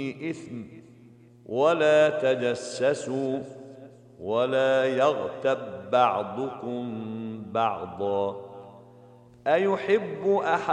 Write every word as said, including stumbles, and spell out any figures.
إثم ولا تجسسوا ولا يغتب بعضكم بعضا أيحب أحد